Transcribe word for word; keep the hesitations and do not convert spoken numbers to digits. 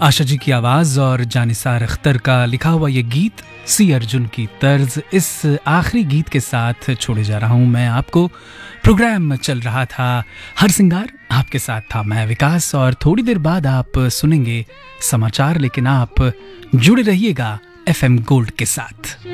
आशा जी की आवाज़ और जानिसार अख्तर का लिखा हुआ ये गीत सी अर्जुन की तर्ज। इस आखिरी गीत के साथ छोड़े जा रहा हूँ मैं आपको। प्रोग्राम चल रहा था हर सिंगार, आपके साथ था मैं विकास, और थोड़ी देर बाद आप सुनेंगे समाचार, लेकिन आप जुड़े रहिएगा एफ एम गोल्ड के साथ।